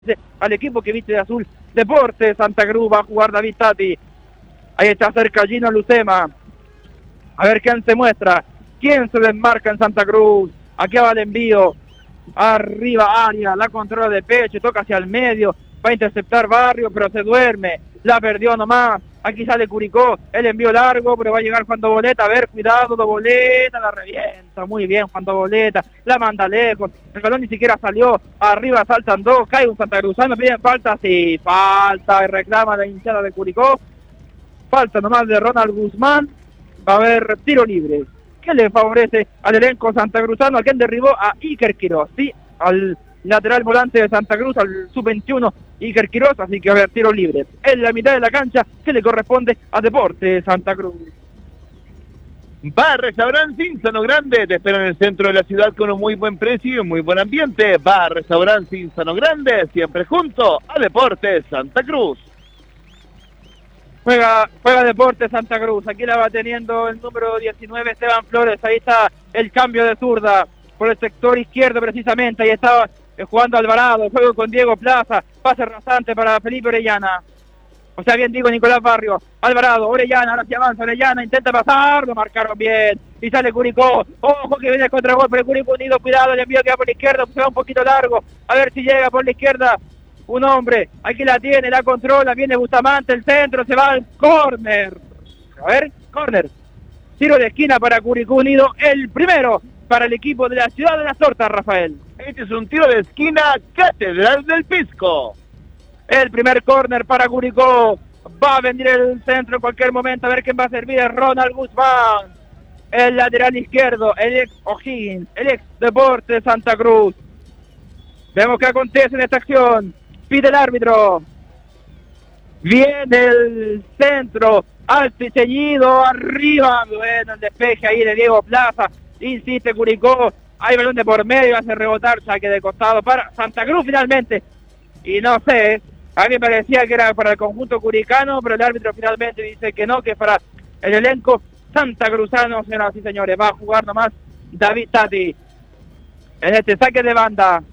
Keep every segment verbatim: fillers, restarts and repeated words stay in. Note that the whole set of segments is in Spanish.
al equipo que viste de azul. Deportes Santa Cruz, va a jugar David Tati. Ahí está cerca Gino Lucema. A ver quién se muestra. ¿Quién se desmarca en Santa Cruz? Aquí va el envío. Arriba Arias, la controla de pecho, toca hacia el medio. Va a interceptar Barrio, pero se duerme. La perdió nomás. Aquí sale Curicó. El envío largo, pero va a llegar Juan Doboleta. A ver, cuidado, Doboleta. La revienta. Muy bien, Juan Doboleta. La manda lejos. El balón ni siquiera salió. Arriba saltan dos. Cae un santacruzano. Piden falta. Sí, falta. Y reclama la hinchada de Curicó. Falta nomás de Ronald Guzmán. Va a haber tiro libre. ¿Qué le favorece al elenco santacruzano? A quien derribó a Iker Quiroz. Sí, al lateral volante de Santa Cruz, al sub veintiuno Iker Quiroz, así que va a haber tiro libre en la mitad de la cancha que le corresponde a Deportes Santa Cruz. Bar Restaurante Insano Grande te espera en el centro de la ciudad con un muy buen precio y un muy buen ambiente. Bar Restaurante Insano Grande, siempre junto a Deportes Santa Cruz. Juega, juega Deportes Santa Cruz, aquí la va teniendo el número diecinueve Esteban Flores, ahí está el cambio de zurda por el sector izquierdo precisamente, ahí estaba jugando Alvarado, juego con Diego Plaza, pase rasante para Felipe Orellana, o sea bien digo Nicolás Barrio, Alvarado, Orellana, ahora sí avanza Orellana, intenta pasar, lo marcaron bien, y sale Curicó, ojo que viene el contragolpe de Curicó Unido, cuidado, el envío que va por la izquierda, se va un poquito largo, a ver si llega por la izquierda, un hombre, aquí la tiene, la controla, viene Bustamante, el centro, se va al córner, a ver, córner, tiro de esquina para Curicó Unido, el primero para el equipo de la Ciudad de las Tortas, Rafael. Este es un tiro de esquina, Catedral del Pisco. El primer córner para Curicó, va a venir el centro en cualquier momento, a ver quién va a servir, es Ronald Guzmán, el lateral izquierdo, el ex O'Higgins, el ex Deportes Santa Cruz. Vemos qué acontece en esta acción. Pide el árbitro. Viene el centro. Alto y ceñido. Arriba. Bueno, el despeje ahí de Diego Plaza. Insiste Curicó. Hay balón de por medio. Hace rebotar. Saque de costado para Santa Cruz finalmente. Y no sé. A mí me parecía que era para el conjunto curicano. Pero el árbitro finalmente dice que no. Que es para el elenco santacruzano. Señoras y señores. Va a jugar nomás David Tati. En este saque de banda.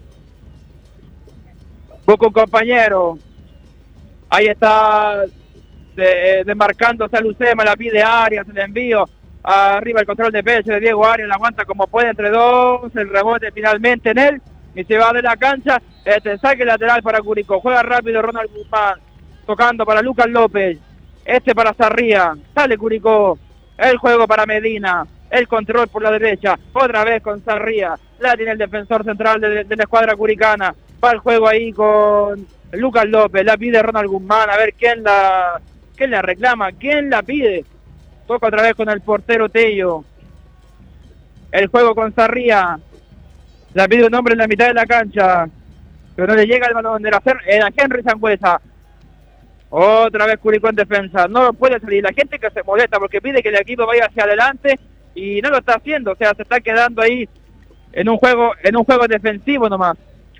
Busca un compañero. Ahí está de, desmarcándose a Lucema, la pide Arias, el envío. Arriba el control de pecho de Diego Arias, la aguanta como puede entre dos. El rebote finalmente en él. Y se va de la cancha. Este saque lateral para Curicó. Juega rápido Ronald Guzmán. Tocando para Lucas López. Este para Sarría. Sale Curicó. El juego para Medina. El control por la derecha. Otra vez con Sarría. La tiene el defensor central de, de la escuadra curicana. Va el juego ahí con Lucas López, la pide Ronald Guzmán, a ver quién la quién la reclama, quién la pide. Toca otra vez con el portero Tello. El juego con Sarría. La pide un hombre en la mitad de la cancha, pero no le llega el balón, era, era Henry Sangüesa. Otra vez Curicó en defensa, no puede salir. La gente que se molesta porque pide que el equipo vaya hacia adelante y no lo está haciendo, o sea, se está quedando ahí en un juego, en un juego defensivo nomás.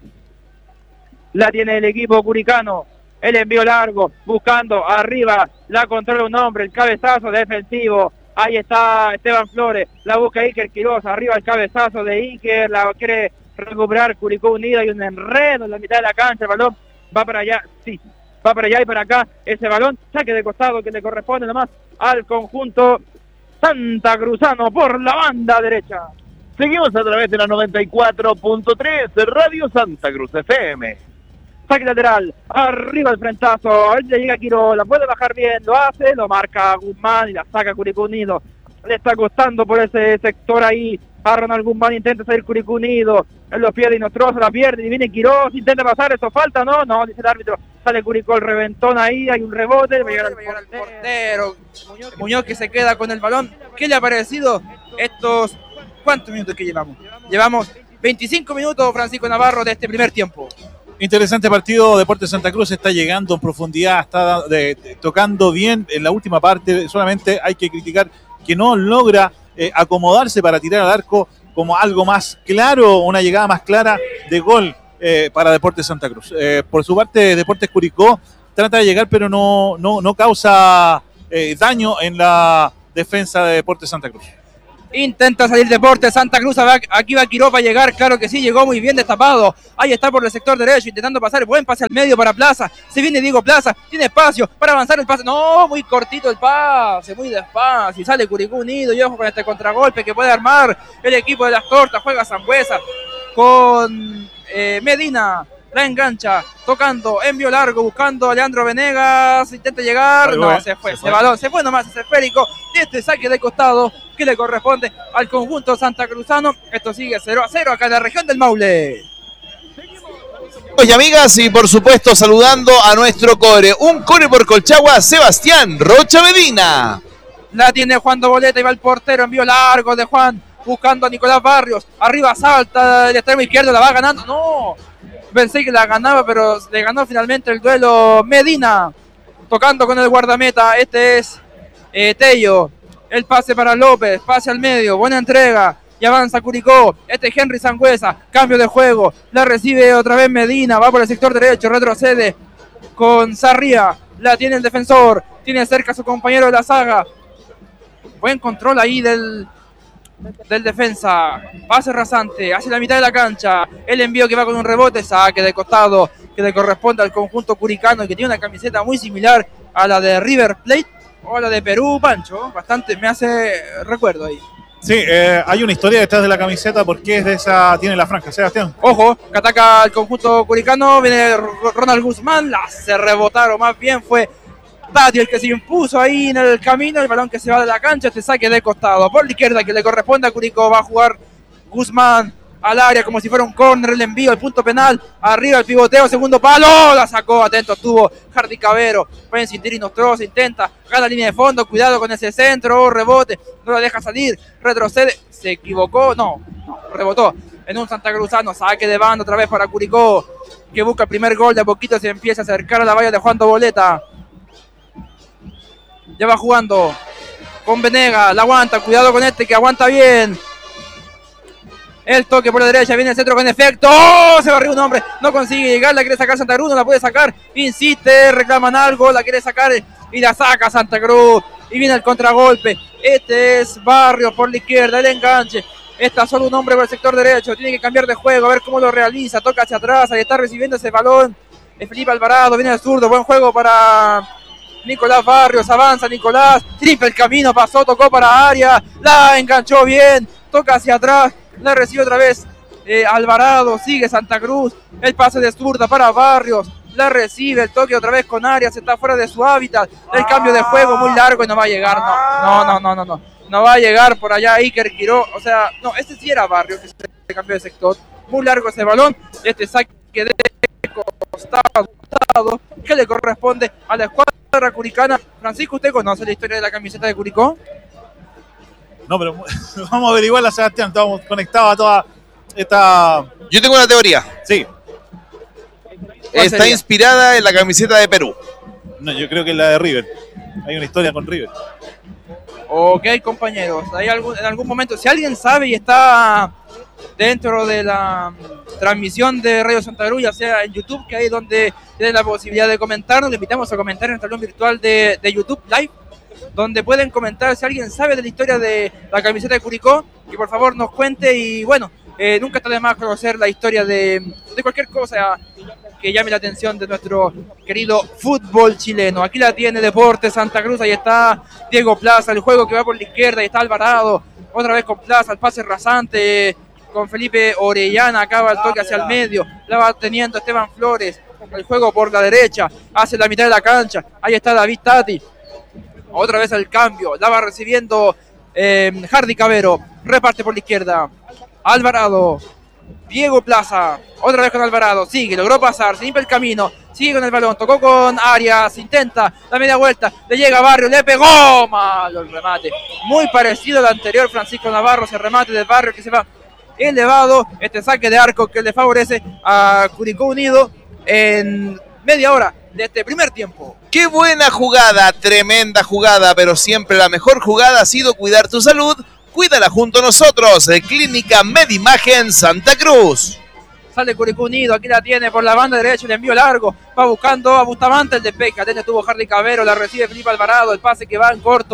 La tiene el equipo curicano, el envío largo, buscando arriba, la controla un hombre, el cabezazo defensivo, ahí está Esteban Flores, la busca Iker Quiroz, arriba el cabezazo de Iker, la quiere recuperar Curicó Unido, hay un enredo en la mitad de la cancha, el balón va para allá, sí, va para allá y para acá, ese balón, saque de costado que le corresponde nomás al conjunto santacruzano por la banda derecha. Seguimos a través de la noventa y cuatro punto tres, Radio Santa Cruz F M. Saque lateral, arriba el frentazo, ahí le llega Quiroz, la puede bajar bien, lo hace, lo marca Guzmán y la saca Curicó Unido. Le está costando por ese sector ahí a Ronald Guzmán, intenta salir Curicó Unido, él lo pierde y no troza, la pierde y viene Quiroz, intenta pasar, eso falta, no, no, dice el árbitro, sale Curicó, el reventón ahí, hay un rebote, va a llegar al portero, el portero Muñoz, Muñoz que se queda con el balón. ¿Qué le ha parecido estos, cuántos minutos que llevamos? Llevamos veinticinco minutos, Francisco Navarro, de este primer tiempo. Interesante partido, Deportes Santa Cruz está llegando en profundidad, está de, de, tocando bien en la última parte, solamente hay que criticar que no logra eh, acomodarse para tirar al arco como algo más claro, una llegada más clara de gol eh, para Deportes Santa Cruz. Eh, por su parte, Deportes Curicó trata de llegar, pero no, no, no causa eh, daño en la defensa de Deportes Santa Cruz. Intenta salir Deportes Santa Cruz, aquí va Quiroga a llegar, claro que sí, llegó muy bien destapado, ahí está por el sector derecho, intentando pasar, buen pase al medio para Plaza, se viene Diego Plaza, tiene espacio para avanzar el pase, no, muy cortito el pase, muy despacio, y sale Curicó Unido, y ojo con este contragolpe que puede armar el equipo de las Tortas, juega Sangüesa con eh, Medina, la engancha, tocando, envío largo, buscando a Leandro Venegas, intenta llegar, no, no se fue, se, fue. ese balón, se fue nomás ese esférico, y este saque de costado que le corresponde al conjunto santacruzano. Esto sigue cero a cero acá en la región del Maule. Y amigas, y por supuesto saludando a nuestro core, un core por Colchagua, Sebastián Rocha Medina. La tiene Juan Doboleta y va el portero, envío largo de Juan, buscando a Nicolás Barrios, arriba salta el extremo izquierdo, la va ganando, no, pensé que la ganaba, pero le ganó finalmente el duelo Medina, tocando con el guardameta, este es eh, Tello, el pase para López, pase al medio, buena entrega, y avanza Curicó, este es Henry Sangüesa, cambio de juego, la recibe otra vez Medina, va por el sector derecho, retrocede con Sarria, la tiene el defensor, tiene cerca a su compañero de la saga, buen control ahí del... del defensa, pase rasante hacia la mitad de la cancha, el envío que va con un rebote, saque de costado que le corresponde al conjunto curicano y que tiene una camiseta muy similar a la de River Plate o a la de Perú, Pancho, bastante me hace recuerdo ahí. Sí, eh, hay una historia detrás de la camiseta porque es de esa, tiene la franja, Sebastián. Ojo, que ataca al conjunto curicano, viene Ronald Guzmán, la se rebotaron, más bien fue Tati el que se impuso ahí en el camino, el balón que se va de la cancha, este saque de costado por la izquierda que le corresponde a Curicó, va a jugar Guzmán al área como si fuera un córner, el envío, el punto penal, arriba el pivoteo, segundo palo, la sacó, atento estuvo Hardy Cabero, pueden sentir y Nostroza, intenta, gana la línea de fondo, cuidado con ese centro, rebote, no la deja salir, retrocede, se equivocó, no, no rebotó en un santacruzano, saque de banda otra vez para Curicó, que busca el primer gol, de a poquito se empieza a acercar a la valla de Juan Doboleta. Ya va jugando con Venegas, la aguanta, cuidado con este que aguanta bien. El toque por la derecha, viene el centro con efecto. ¡Oh! Se barrió un hombre, no consigue llegar, la quiere sacar Santa Cruz, no la puede sacar. Insiste, reclaman algo, la quiere sacar y la saca Santa Cruz. Y viene el contragolpe. Este es Barrios por la izquierda, el enganche. Está solo un hombre por el sector derecho, tiene que cambiar de juego, a ver cómo lo realiza. Toca hacia atrás, ahí está recibiendo ese balón. Es Felipe Alvarado, viene el zurdo, buen juego para Nicolás Barrios, avanza Nicolás, triple el camino, pasó, tocó para área, la enganchó bien, toca hacia atrás, la recibe otra vez eh, Alvarado, sigue Santa Cruz, el pase de zurda para Barrios, la recibe, el toque otra vez con Arias, está fuera de su hábitat, el cambio de juego muy largo y no va a llegar, no, no, no, no, no, no va a llegar por allá Iker Quiró, o sea, no, este sí era Barrios que se cambió de sector, muy largo ese balón, este saque de costado, que le corresponde a la escuadra curicana. Francisco, ¿usted conoce la historia de la camiseta de Curicó? No, pero vamos a averiguarla, Sebastián, estamos conectados a toda esta... Yo tengo una teoría. Sí. Está sería? inspirada en la camiseta de Perú. No, yo creo que es la de River. Hay una historia con River. Ok, compañeros, hay algún, en algún momento, si alguien sabe y está dentro de la transmisión de Radio Santa Cruz, ya sea en YouTube, que hay donde tienen la posibilidad de comentarnos, le invitamos a comentar en el salón virtual de, de YouTube Live, donde pueden comentar si alguien sabe de la historia de la camiseta de Curicó, que por favor nos cuente. Y bueno, eh, nunca está de más conocer la historia de, de cualquier cosa que llame la atención de nuestro querido fútbol chileno. Aquí la tiene Deportes Santa Cruz, ahí está Diego Plaza, el juego que va por la izquierda, ahí está Alvarado, otra vez con Plaza, el pase rasante con Felipe Orellana, acaba el toque hacia el medio, la va teniendo Esteban Flores, el juego por la derecha, hacia la mitad de la cancha, ahí está David Tati, otra vez el cambio, la va recibiendo eh, Hardy Cabero, reparte por la izquierda, Alvarado, Diego Plaza, otra vez con Alvarado, sigue, logró pasar, se limpia el camino, sigue con el balón, tocó con Arias, intenta la media vuelta, le llega a Barrio, le pegó, malo el remate, muy parecido al anterior, Francisco Navarro, ese remate de Barrio que se va elevado, este saque de arco que le favorece a Curicó Unido en media hora de este primer tiempo. ¡Qué buena jugada! Tremenda jugada, pero siempre la mejor jugada ha sido cuidar tu salud. Cuídala junto a nosotros, Clínica Medimagen Santa Cruz. Sale Curicó Unido, aquí la tiene por la banda derecha, el envío largo, va buscando a Bustamante, el despeje, atento estuvo Hardy Cabero, la recibe Felipe Alvarado, el pase que va en corto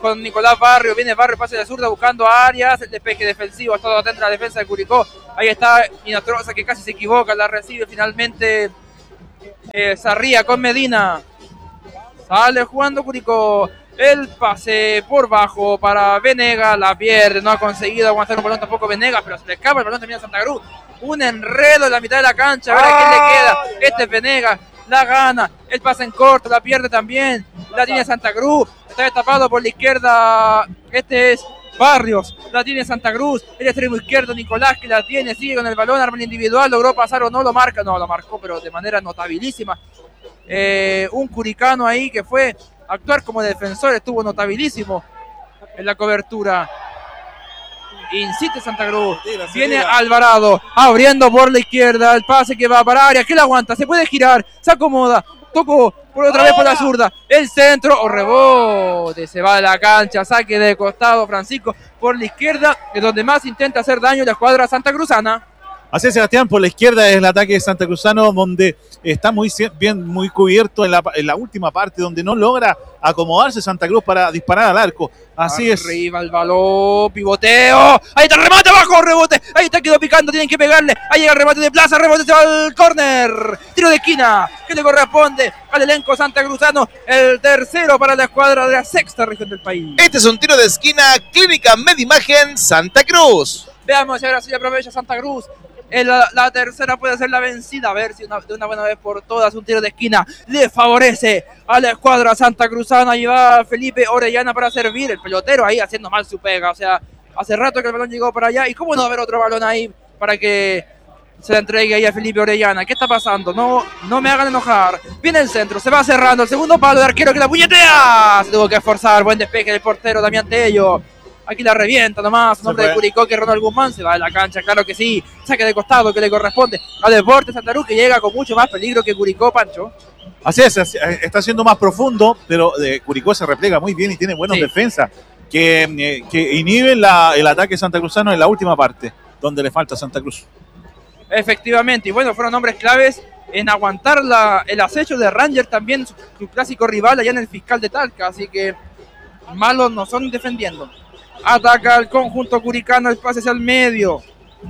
con Nicolás Barrio. Viene Barrio, pase de zurda buscando a Arias. El despeje defensivo, todo atento a la defensa de Curicó. Ahí está Inostroza, que casi se equivoca, la recibe finalmente eh, Sarría con Medina. Sale jugando Curicó. El pase por bajo para Venegas, la pierde, no ha conseguido aguantar un balón tampoco Venegas, pero se le escapa el balón también a Santa Cruz. Un enredo en la mitad de la cancha, a ver a quién le queda. Este es Venegas, la gana, el pase en corto, la pierde también. La tiene Santa Cruz, está destapado por la izquierda. Este es Barrios, la tiene Santa Cruz. El extremo izquierdo Nicolás, que la tiene, sigue con el balón, arma individual, logró pasar o no lo marca. No, lo marcó, pero de manera notabilísima. Eh, un curicano ahí que fue a actuar como defensor, estuvo notabilísimo en la cobertura. Insiste Santa Cruz, viene Alvarado, abriendo por la izquierda, el pase que va para Arias, que la aguanta, se puede girar, se acomoda, tocó por otra vez por la zurda, el centro, o rebote, se va de la cancha, saque de costado Francisco por la izquierda, es donde más intenta hacer daño la escuadra santacruzana. Así es, Sebastián, por la izquierda es el ataque de Santa Cruzano, donde está muy bien, muy cubierto en la, en la última parte, donde no logra acomodarse Santa Cruz para disparar al arco. Así Arriba es. Arriba el balón, pivoteo, ahí está el remate, abajo, rebote, ahí está, quedó picando, tienen que pegarle, ahí llega el remate de Plaza, rebote, se va al córner, tiro de esquina, que le corresponde al elenco santacruzano, el tercero para la escuadra de la sexta región del país. Este es un tiro de esquina, Clínica Medimagen Santa Cruz. Veamos si ahora sí aprovecha Santa Cruz. La, la tercera puede ser la vencida, a ver si una, de una buena vez por todas un tiro de esquina le favorece a la escuadra santacruzana. Y va Felipe Orellana para servir, el pelotero ahí haciendo mal su pega, o sea, hace rato que el balón llegó para allá y cómo no haber otro balón ahí para que se le entregue ahí a Felipe Orellana. ¿Qué está pasando? No, no me hagan enojar. Viene el centro, se va cerrando el segundo palo de arquero que la puñetea, se tuvo que esforzar, buen despeje del portero Damián Tello. Aquí la revienta nomás, un hombre de Curicó, que Ronald Guzmán se va de la cancha, claro que sí, saque de costado que le corresponde a Deportes Santa Cruz, que llega con mucho más peligro que Curicó, Pancho. Así es, está siendo más profundo, pero eh, Curicó se replega muy bien y tiene buenas sí. defensas que, eh, que inhiben la, el ataque santacruzano en la última parte, donde le falta a Santa Cruz. Efectivamente, y bueno, fueron hombres claves en aguantar la, el acecho de Ranger, también su, su clásico rival allá en el Fiscal de Talca, así que malos no son defendiendo. Ataca al conjunto curicano, el pase hacia el medio.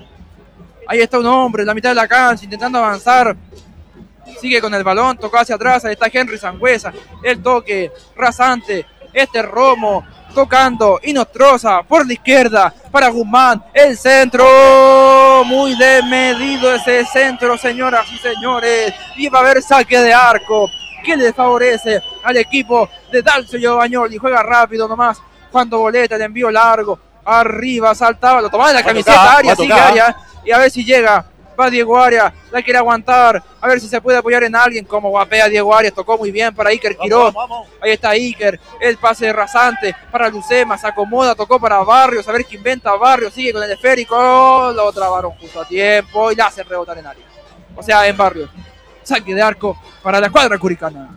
Ahí está un hombre en la mitad de la cancha intentando avanzar. Sigue con el balón, tocó hacia atrás. Ahí está Henry Sangüesa. El toque rasante. Este Romo tocando. Inostroza por la izquierda para Guzmán. El centro. Muy desmedido ese centro, señoras y señores. Y va a haber saque de arco que le favorece al equipo de Dalcio Giovagnoli. Juega rápido nomás. Cuando Boleta, el envío largo, arriba, saltaba, lo tomaba en la camiseta, Arias, sigue Arias, y a ver si llega, va Diego Arias, la quiere aguantar, a ver si se puede apoyar en alguien, como guapea Diego Arias, tocó muy bien para Iker Quiroz, ahí está Iker, el pase rasante para Lucema, se acomoda, tocó para Barrios, a ver qué inventa Barrios, sigue con el esférico, oh, lo trabaron justo a tiempo, y la hace rebotar en Arias, o sea, en Barrios, saque de arco para la escuadra curicana.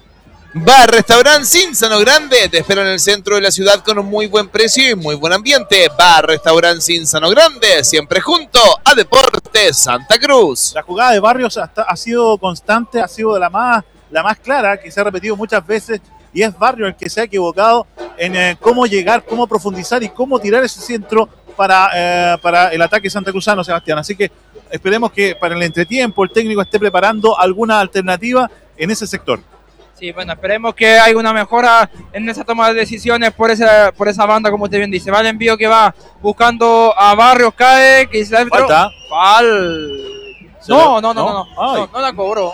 Bar Restaurant Cinzano Grande, te espera en el centro de la ciudad con un muy buen precio y muy buen ambiente. Bar Restaurant Cinzano Grande, siempre junto a Deportes Santa Cruz. La jugada de Barrios hasta, ha sido constante, ha sido de la más, la más clara, que se ha repetido muchas veces, y es Barrios el que se ha equivocado en eh, cómo llegar, cómo profundizar y cómo tirar ese centro para, eh, para el ataque santacruzano, Sebastián. Así que esperemos que para el entretiempo el técnico esté preparando alguna alternativa en ese sector. Sí, bueno, esperemos que haya una mejora en esa toma de decisiones por esa, por esa banda, como usted bien dice. Va el envío que va buscando a Barrios, cae, que se falta. Fal. No, no, no, no, no, no, no, no la cobró.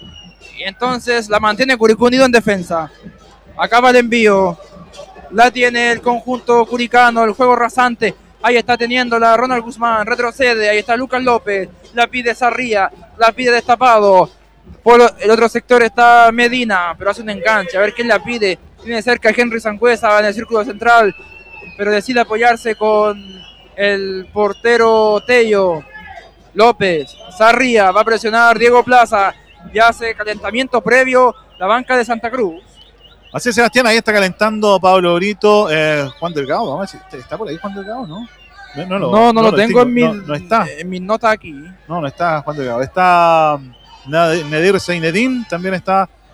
Y entonces la mantiene Curicó Unido en defensa. Acaba el envío. La tiene el conjunto curicano, el juego rasante. Ahí está teniéndola Ronald Guzmán, retrocede, ahí está Lucas López, la pide Sarría, la pide destapado. Por el otro sector está Medina, pero hace un enganche, a ver quién la pide. Tiene cerca a Henry Sangüesa en el círculo central, pero decide apoyarse con el portero Tello. López, Sarría, va a presionar Diego Plaza, ya hace calentamiento previo la banca de Santa Cruz. Así es, Sebastián, ahí está calentando Pablo Brito, eh, Juan Delgado, vamos a ver si está por ahí Juan Delgado, ¿no? No, no, lo, no, no lo, lo tengo en, mi, no, no está. en mis notas aquí. No, no está Juan Delgado, está Nedir Seinedín, también está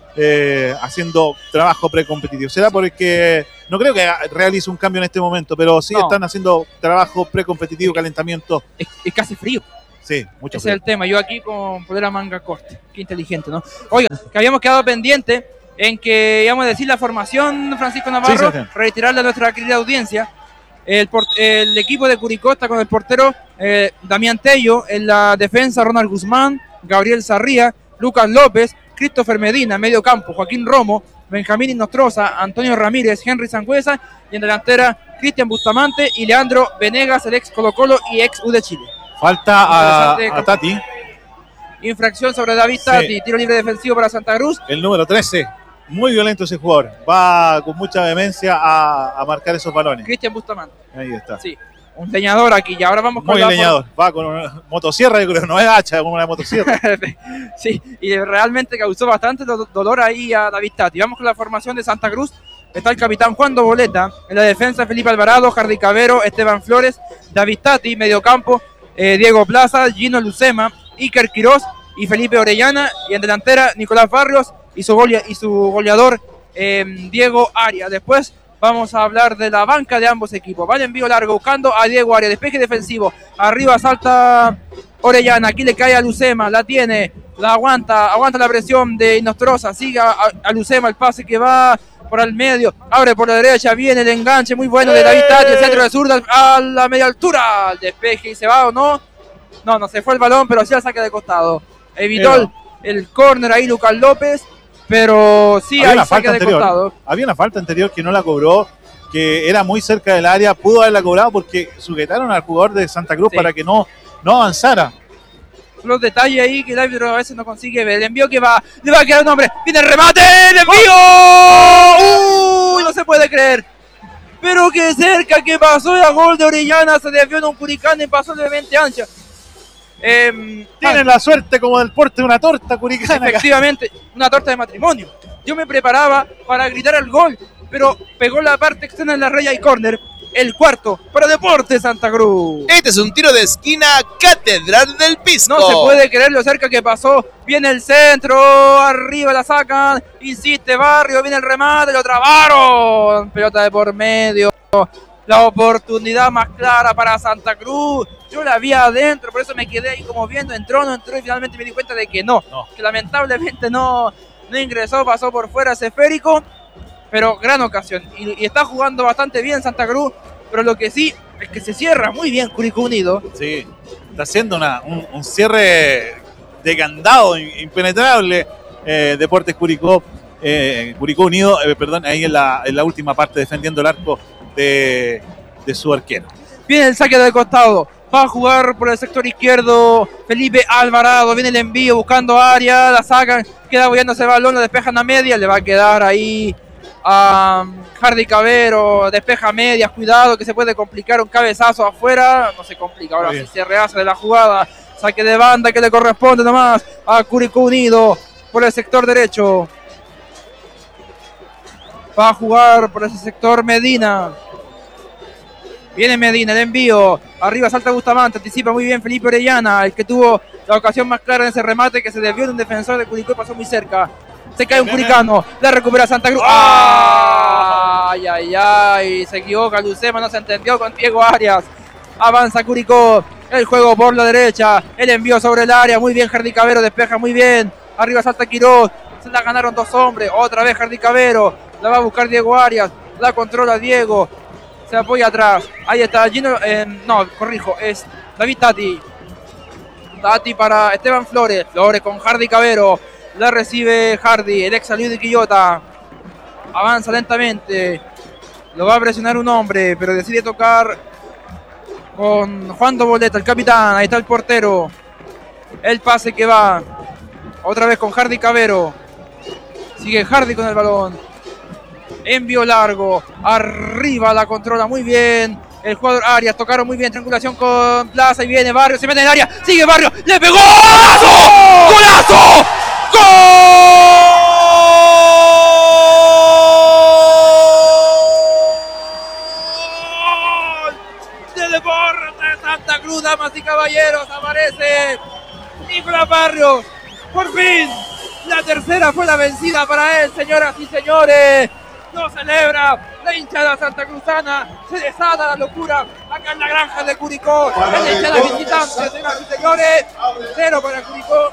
eh, haciendo trabajo precompetitivo. Será porque no creo que realice un cambio en este momento, pero sí No. están haciendo trabajo precompetitivo, calentamiento. Es, es casi frío. Sí, mucho Ese frío. es el tema. Yo aquí con polera manga corta. Qué inteligente, ¿no? Oigan, que habíamos quedado pendiente en que íbamos a decir la formación, Francisco Navarro, Sí, Sebastián. retirarle a nuestra querida audiencia. El, por- el equipo de Curicó está con el portero eh, Damián Tello, en la defensa Ronald Guzmán, Gabriel Sarría, Lucas López, Christopher Medina, medio campo, Joaquín Romo, Benjamín Inostroza, Antonio Ramírez, Henry Sangüesa, y en delantera Cristian Bustamante y Leandro Venegas, el ex Colo Colo y ex U de Chile. Falta a, Interesante a Tati, Infracción sobre David Sí. Tati, tiro libre defensivo para Santa Cruz. el número trece. Muy violento ese jugador. Va con mucha vehemencia a, a marcar esos balones. Cristian Bustamante, Ahí está. sí, un leñador aquí. Y ahora vamos con Muy la leñador. Va con una motosierra, yo creo. No es hacha, con una motosierra. Sí, y realmente causó bastante do- dolor ahí a David Tati. Vamos con la formación de Santa Cruz. Está el capitán Juan Boleta, en la defensa Felipe Alvarado, Jardy Cabero, Esteban Flores, David Tati, mediocampo, eh, Diego Plaza, Gino Lucema, Iker Quirós y Felipe Orellana, y en delantera Nicolás Barrios y su, golea- y su goleador eh, Diego Arias. Después vamos a hablar de la banca de ambos equipos. Vale, envío largo buscando a Diego Arias, despeje defensivo, arriba salta Orellana, aquí le cae a Lucema, la tiene, la aguanta, aguanta la presión de Inostroza, sigue a, a Lucema el pase que va por el medio, abre por la derecha, viene el enganche muy bueno de David Tati, el centro de zurda a la media altura, el despeje y se va o no, no, no se fue el balón, pero sí al saque de costado, evitó el, el córner ahí Lucas López, pero sí Había hay una saque falta de anterior. costado. Había una falta anterior que no la cobró, que era muy cerca del área. Pudo haberla cobrado porque sujetaron al jugador de Santa Cruz Sí. para que no, no avanzara. Los detalles ahí que el árbitro a veces no consigue ver. El envío que va, le va a quedar un hombre. Viene el remate, el envío. ¡Uy! No se puede creer. Pero qué cerca que pasó el gol de Orellana. Se desvió en un Curicán y pasó levemente ancha. Eh, Tienen la suerte como del porte de una torta curicana. efectivamente, una torta de matrimonio. Yo me preparaba para gritar el gol, pero pegó la parte externa de la raya y córner. El cuarto para Deportes Santa Cruz. Este es un tiro de esquina Catedral del Pisco. No se puede creer lo cerca que pasó. Viene el centro, arriba la sacan, insiste Barrio, viene el remate, lo trabaron. Pelota de por medio. La oportunidad más clara para Santa Cruz. Yo la vi adentro, por eso me quedé ahí como viendo, entró, no entró y finalmente me di cuenta de que no. No. Que lamentablemente no, no ingresó, pasó por fuera ese esférico. Pero gran ocasión. Y, y está jugando bastante bien Santa Cruz. Pero lo que sí es que se cierra muy bien Curicó Unido. Sí, está haciendo una, un, un cierre de candado in- impenetrable. eh, Deportes Curicó, eh, Curicó Unido, eh, perdón, ahí en la, en la última parte defendiendo el arco de, de su arquero. Viene el saque del costado. Va a jugar por el sector izquierdo Felipe Alvarado. Viene el envío buscando área. La sacan. Queda apoyándose el balón. Lo despejan a media. Le va a quedar ahí a Jardy Cabero. Despeja a medias. Cuidado que se puede complicar un cabezazo afuera. No se complica. Ahora Bien. sí se rehace de la jugada. Saque de banda que le corresponde nomás a Curicó Unido por el sector derecho. Va a jugar por ese sector Medina. Viene Medina, el envío. Arriba salta Bustamante, anticipa muy bien Felipe Orellana, el que tuvo la ocasión más clara en ese remate que se desvió de un defensor de Curicó y pasó muy cerca. Se cae un curicano, la recupera Santa Cruz. ¡Ay, ay, ay! Se equivoca Lucema, no se entendió con Diego Arias. Avanza Curicó, el juego por la derecha, el envío sobre el área. Muy bien Jardy Cabero, despeja muy bien. Arriba salta Quirós, se la ganaron dos hombres. Otra vez Jardy Cabero, la va a buscar Diego Arias, la controla Diego. Se apoya atrás. Ahí está Gino. Eh, no, corrijo. Es David Tati. Tati para Esteban Flores. Flores con Jardy Cabero. La recibe Jardy. El ex salió de Quillota. Avanza lentamente. Lo va a presionar un hombre. Pero decide tocar con Juan Boleta, el capitán. Ahí está el portero. El pase que va. Otra vez con Jardy Cabero. Sigue Jardy con el balón. Envío largo, arriba la controla muy bien el jugador Arias, tocaron muy bien, triangulación con Plaza y viene Barrio, se mete en el área, sigue Barrio, le pegó, ¡golazo! ¡Golazo! ¡Gol! De Deportes Santa Cruz, damas y caballeros, aparece Nicolás Barrios, por fin, la la tercera fue la vencida para él, señoras y señores. No celebra la hinchada santacruzana, se desata la locura acá en la granja de Curicó. En la hinchada visitante, señoras y señores, cero para Curicó,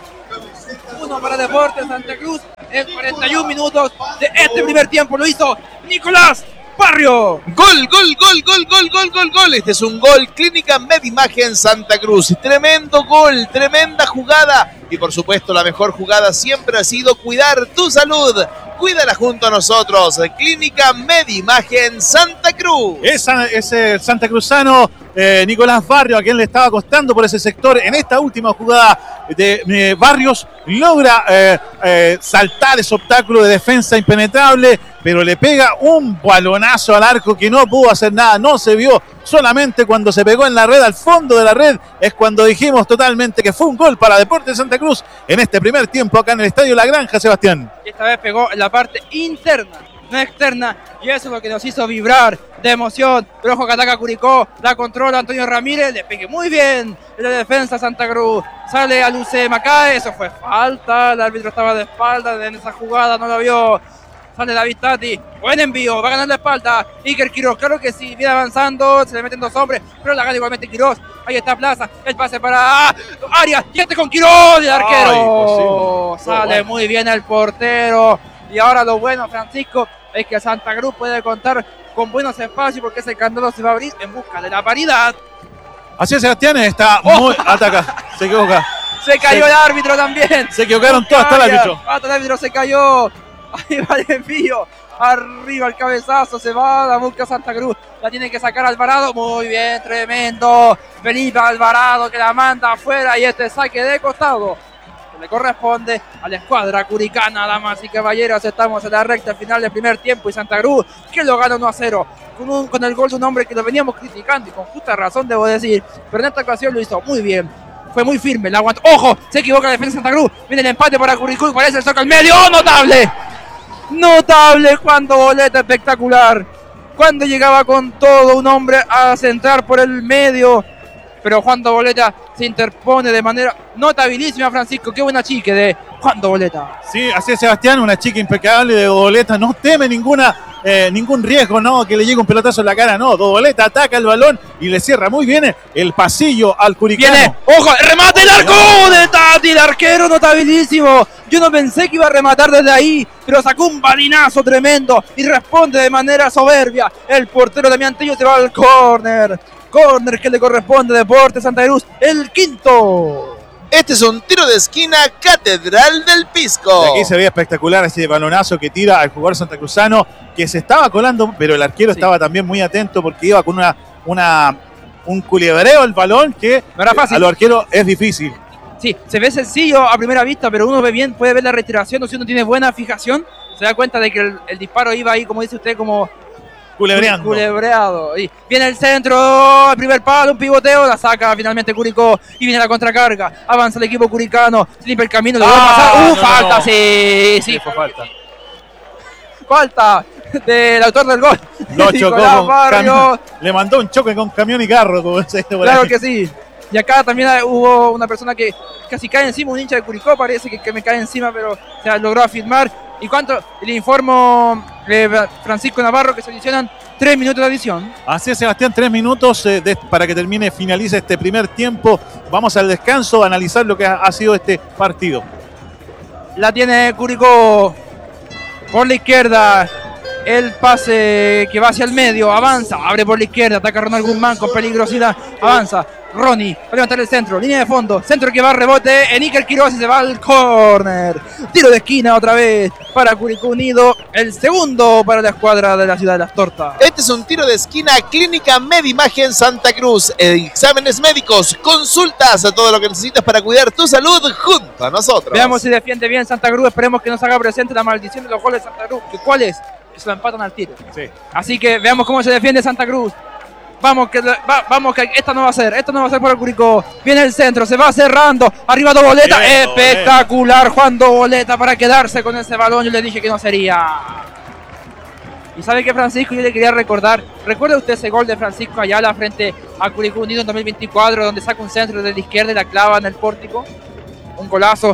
uno para Deportes Santa Cruz. En cuarenta y un minutos de este primer tiempo lo hizo Nicolás Barrio. Gol, gol, gol, gol, gol, gol, gol, gol. Este es un gol. Clínica Medimagen Santa Cruz. Tremendo gol, tremenda jugada. Y por supuesto la mejor jugada siempre ha sido cuidar tu salud. Cuídala junto a nosotros. Clínica Medimagen Santa Cruz. Esa, ese santacruzano eh, Nicolás Barrio, a quien le estaba costando por ese sector en esta última jugada de eh, Barrios, logra eh, eh, saltar ese obstáculo de defensa impenetrable, pero le pega un balonazo al arco que no pudo hacer nada, no se vio. Solamente cuando se pegó en la red, al fondo de la red, es cuando dijimos totalmente que fue un gol para Deportes Santa Cruz en este primer tiempo acá en el Estadio La Granja, Sebastián. Esta vez pegó en la parte interna, no externa, y eso es lo que nos hizo vibrar de emoción. Pero ojo que ataca Curicó, la controla Antonio Ramírez, le pegue muy bien en la defensa Santa Cruz. Sale a Lucema, cae, eso fue falta, el árbitro estaba de espalda en esa jugada, no lo vio. Sale David Tati, buen envío, va a ganar la espalda. Iker Quiroz, claro que sí, viene avanzando, se le meten dos hombres, pero la gana igualmente Quiroz. Ahí está Plaza, el pase para ¡Ah! Arias, y este con Quiroz, el arquero. Ay, sale bueno. Muy bien el portero. Y ahora lo bueno, Francisco, es que Santa Cruz puede contar con buenos espacios porque ese candado se va a abrir en busca de la paridad. Así es, Sebastián, está ¡Oh! muy... Ataca, se equivoca. Se cayó se... el árbitro también. Se equivocaron todos, hasta el árbitro. Hasta el árbitro se cayó. Ahí va el envío, arriba el cabezazo, se va, la busca Santa Cruz, la tiene que sacar Alvarado, muy bien, tremendo, Felipe Alvarado que la manda afuera y este saque de costado, que le corresponde a la escuadra curicana, damas y caballeros. Estamos en la recta final del primer tiempo y Santa Cruz que lo gana uno a cero, con, un, con el gol de un hombre que lo veníamos criticando y con justa razón debo decir, pero en esta ocasión lo hizo muy bien. Fue muy firme, la aguantó. ¡Ojo! Se equivoca la defensa de Santa Cruz. Viene el empate para Curicó y parece el saco al medio. ¡Oh, notable! Notable cuando Boleta, espectacular. Cuando llegaba con todo un hombre a centrar por el medio. Pero Juan Boleta se interpone de manera notabilísima, Francisco. Qué buena chique de Juan Boleta. Sí, así es, Sebastián, una chica impecable de Boleta. No teme ninguna, eh, ningún riesgo, no, que le llegue un pelotazo en la cara, no. Boleta ataca el balón y le cierra muy bien el pasillo al curicano. Viene, ojo, remate el arco de Tati, el arquero notabilísimo. Yo no pensé que iba a rematar desde ahí, pero sacó un balinazo tremendo y responde de manera soberbia. El portero de Miantello se va al córner. Córner que le corresponde a Deportes Santa Cruz, el quinto. Este es un tiro de esquina, Catedral del Pisco. De aquí se veía espectacular ese balonazo que tira al jugador santacruzano, que se estaba colando, pero el arquero sí estaba también muy atento porque iba con una, una un culebreo el balón que no era fácil. A los arqueros es difícil. Sí, se ve sencillo a primera vista, pero uno ve bien, puede ver la retiración, o si uno tiene buena fijación, se da cuenta de que el, el disparo iba ahí, como dice usted, como culebreando. Culebreado. Y viene el centro, el primer palo, un pivoteo, la saca finalmente Curicó y viene la contracarga. Avanza el equipo curicano, se limpia el camino, le va a pasar. ¡Uh, no, falta! No. Sí, sí. Fue falta. Falta del autor del gol. Lo chocó con camión. Le mandó un choque con camión y carro. Como claro ahí. Que sí. Y acá también hubo una persona que casi cae encima, un hincha de Curicó, parece que, que me cae encima, pero se logró afirmar. ¿Y cuánto? Le informo eh, Francisco Navarro que se adicionan tres minutos de adición. Así es, Sebastián, tres minutos eh, de, para que termine, finalice este primer tiempo. Vamos al descanso a analizar lo que ha, ha sido este partido. La tiene Curicó por la izquierda. El pase que va hacia el medio, avanza, abre por la izquierda, ataca Ronald Guzmán con peligrosidad, avanza, Ronnie, va a levantar el centro, línea de fondo, centro que va a rebote en Iker Quiroz y se va al córner, tiro de esquina otra vez para Curicó Unido, el segundo para la escuadra de la Ciudad de las Tortas. Este es un tiro de esquina, Clínica Medimagen Santa Cruz, exámenes médicos, consultas, a todo lo que necesitas para cuidar tu salud junto a nosotros. Veamos si defiende bien Santa Cruz, esperemos que nos haga presente la maldición de los goles de Santa Cruz, ¿cuál es? Se lo empatan al tiro. Sí. Así que veamos cómo se defiende Santa Cruz. Vamos que, va, vamos que esta no va a ser, esto no va a ser por el Curicó. Viene el centro, se va cerrando. Arriba Doboleta, bien, espectacular bien. Juan Doboleta para quedarse con ese balón. Yo le dije que no sería. Y sabe que Francisco, yo le quería recordar. ¿Recuerda usted ese gol de Francisco Ayala frente a Curicó Unido en dos mil veinticuatro, donde saca un centro de la izquierda y la clava en el pórtico? Un golazo.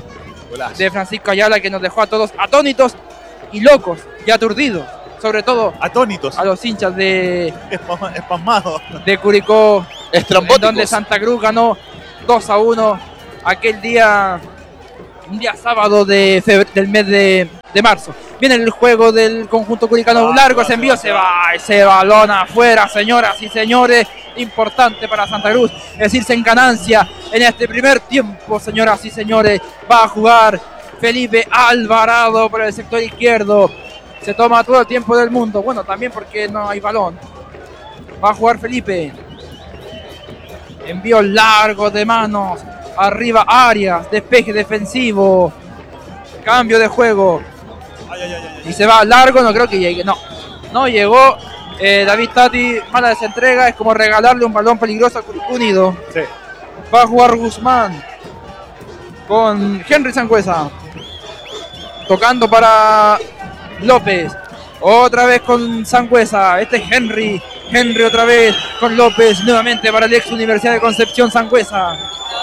Golazo. de Francisco Ayala, que nos dejó a todos atónitos y locos y aturdidos, sobre todo Atónitos. a los hinchas de, Espam- Espasmados. de Curicó, en Estrambóticos. donde Santa Cruz ganó dos a uno aquel día, un día sábado de febre- del mes de, de marzo. Viene el juego del conjunto curicano, un largo, ese envío, se va, ese balón afuera, señoras y señores, importante para Santa Cruz, es decirse en ganancia en este primer tiempo, señoras y señores. Va a jugar Felipe Alvarado por el sector izquierdo, se toma todo el tiempo del mundo, bueno, también porque no hay balón. Va a jugar Felipe, envío largo de manos, arriba Arias, despeje defensivo, cambio de juego, Ay, ay, ay, ay. y se va largo, no creo que llegue, no, no llegó. eh, David Tati, mala desentrega, es como regalarle un balón peligroso a Curicó Unido. Sí. Va a jugar Guzmán con Henry Sangüesa, tocando para López, otra vez con Sangüesa, este es Henry, Henry otra vez con López, nuevamente para el ex Universidad de Concepción Sangüesa.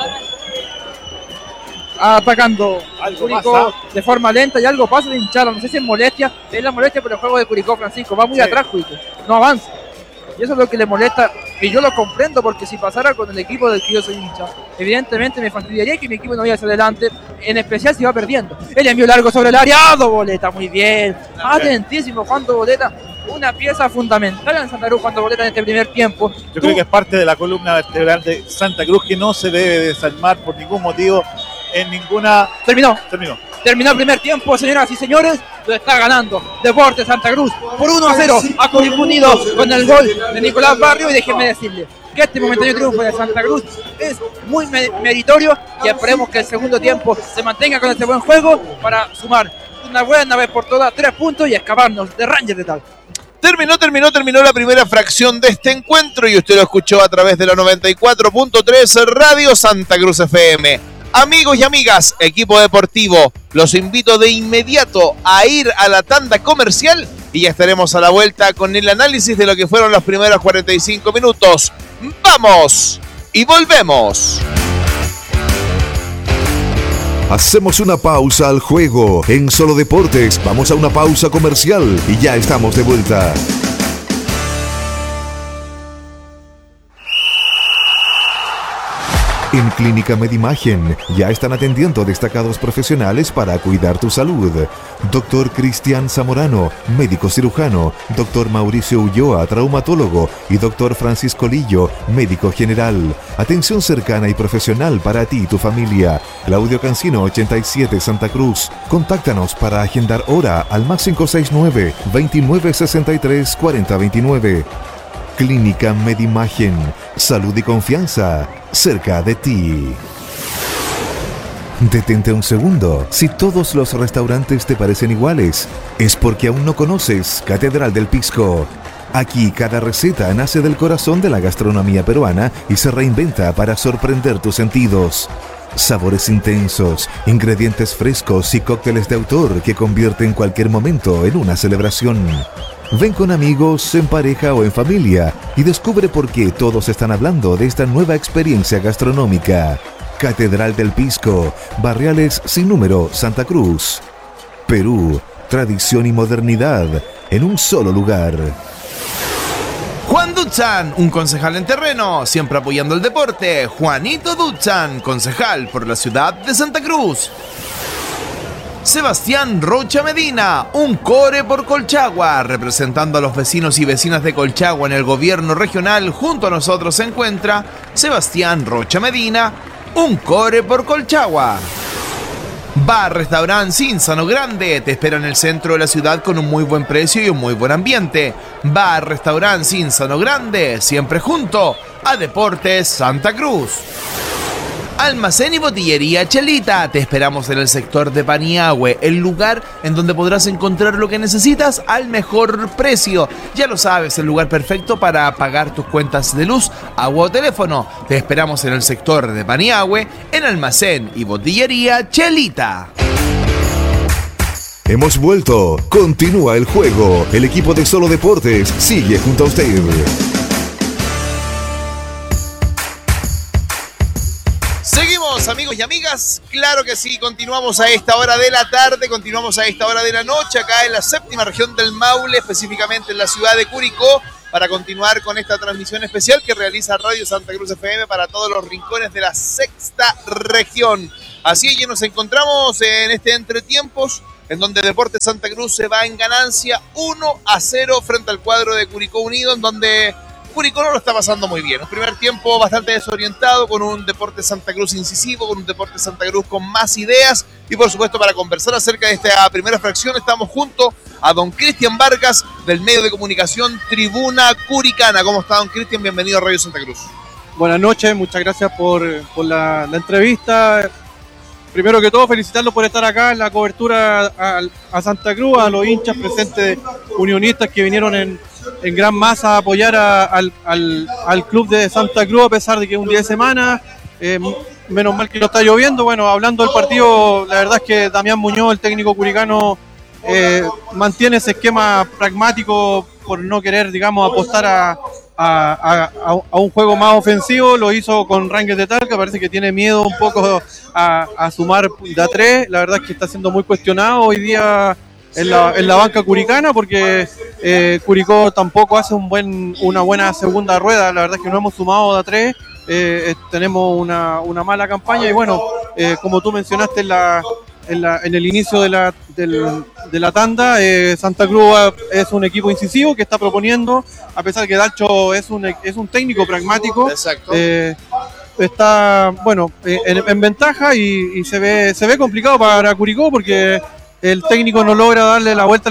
Atacando Algo Curicó pasa. de forma lenta y algo pasa de hinchada, no sé si es molestia, es la molestia por el juego de Curicó, Francisco, va muy Sí. atrás Curicó, no avanza. Y eso es lo que le molesta, y yo lo comprendo, porque si pasara con el equipo del que yo soy hincha, evidentemente me fastidiaría que mi equipo no vaya hacia adelante, en especial si va perdiendo. El envío largo sobre el área, ¡do Boleta! Muy bien, atentísimo Juan do Boleta, una pieza fundamental en Santa Cruz, Juan do Boleta en este primer tiempo. Yo Tú- creo que es parte de la columna vertebral de Santa Cruz, que no se debe desarmar por ningún motivo en ninguna... Terminó. Terminó. Terminó el primer tiempo, señoras y señores, lo está ganando Deportes Santa Cruz por uno a cero a Curicó Unido con el gol de Nicolás Barrio. Y déjenme decirle que este momentáneo triunfo de Santa Cruz es muy me- meritorio y esperemos que el segundo tiempo se mantenga con este buen juego para sumar una buena vez por todas tres puntos y escaparnos de Rangers de Talca. Terminó, terminó, terminó la primera fracción de este encuentro y usted lo escuchó a través de la noventa y cuatro punto tres Radio Santa Cruz F M. Amigos y amigas, equipo deportivo, los invito de inmediato a ir a la tanda comercial y ya estaremos a la vuelta con el análisis de lo que fueron los primeros cuarenta y cinco minutos. ¡Vamos! Y volvemos. Hacemos una pausa al juego. En Solo Deportes vamos a una pausa comercial y ya estamos de vuelta. En Clínica Medimagen ya están atendiendo destacados profesionales para cuidar tu salud. Doctor Cristian Zamorano, médico cirujano. Doctor Mauricio Ulloa, traumatólogo. Y Doctor Francisco Lillo, médico general. Atención cercana y profesional para ti y tu familia. Claudio Cancino, ochenta y siete, Santa Cruz. Contáctanos para agendar hora al más cinco seis nueve, veintinueve sesenta y tres, cuarenta veintinueve. Clínica Medimagen. Salud y confianza cerca de ti. Detente un segundo. Si todos los restaurantes te parecen iguales, es porque aún no conoces Catedral del Pisco. Aquí cada receta nace del corazón de la gastronomía peruana y se reinventa para sorprender tus sentidos. Sabores intensos, ingredientes frescos y cócteles de autor que convierten cualquier momento en una celebración. Ven con amigos, en pareja o en familia y descubre por qué todos están hablando de esta nueva experiencia gastronómica. Catedral del Pisco, Barriales Sin Número, Santa Cruz. Perú, tradición y modernidad en un solo lugar. Juan Duchan, un concejal en terreno, siempre apoyando el deporte. Juanito Duchan, concejal por la ciudad de Santa Cruz. Sebastián Rocha Medina, un core por Colchagua, representando a los vecinos y vecinas de Colchagua en el gobierno regional. Junto a nosotros se encuentra Sebastián Rocha Medina, un core por Colchagua. Bar Restaurant Cinzano Grande te espera en el centro de la ciudad con un muy buen precio y un muy buen ambiente. Bar Restaurant Cinzano Grande, siempre junto a Deportes Santa Cruz. Almacén y botillería Chelita, te esperamos en el sector de Paniagüe, el lugar en donde podrás encontrar lo que necesitas al mejor precio. Ya lo sabes, el lugar perfecto para pagar tus cuentas de luz, agua o teléfono. Te esperamos en el sector de Paniagüe, en Almacén y botillería Chelita. Hemos vuelto. Continúa el juego. El equipo de Solo Deportes sigue junto a usted. Seguimos Continuamos, amigos y amigas. Claro que sí, continuamos a esta hora de la tarde, continuamos a esta hora de la noche, acá en la séptima región del Maule, específicamente en la ciudad de Curicó, para continuar con esta transmisión especial que realiza Radio Santa Cruz F M para todos los rincones de la sexta región. Así es, y nos encontramos en este entretiempos, en donde Deportes Santa Cruz se va en ganancia uno a cero frente al cuadro de Curicó Unido, en donde Curicó no lo está pasando muy bien. Un primer tiempo bastante desorientado, con un Deportes Santa Cruz incisivo, con un Deportes Santa Cruz con más ideas. Y por supuesto, para conversar acerca de esta primera fracción, estamos junto a don Cristian Vargas, del medio de comunicación Tribuna Curicana. ¿Cómo está, don Cristian? Bienvenido a Radio Santa Cruz. Buenas noches, muchas gracias por, por la, la entrevista. Primero que todo, felicitarlos por estar acá en la cobertura a, a Santa Cruz, a los hinchas presentes unionistas que vinieron en, en gran masa a apoyar a, al, al, al club de Santa Cruz, a pesar de que es un día de semana. Eh, menos mal que no está lloviendo. Bueno, hablando del partido, la verdad es que Damián Muñoz, el técnico curicano, eh, mantiene ese esquema pragmático por no querer, digamos, apostar a, a, a, a un juego más ofensivo. Lo hizo con Rangers de Talca, parece que tiene miedo un poco a, a sumar de a tres. La verdad es que está siendo muy cuestionado hoy día en la, en la banca curicana, porque eh, Curicó tampoco hace un buen, una buena segunda rueda. La verdad es que no hemos sumado de a tres. Eh, tenemos una, una mala campaña y bueno, eh, como tú mencionaste en, la, en, la, en el inicio de la, del, de la tanda, eh, Santa Cruz es un equipo incisivo que está proponiendo, a pesar de que Dalcho es un, es un técnico pragmático. Exacto. Eh, está, bueno, en, en ventaja y, y se ve, se ve complicado para Curicó, porque el técnico no logra darle la vuelta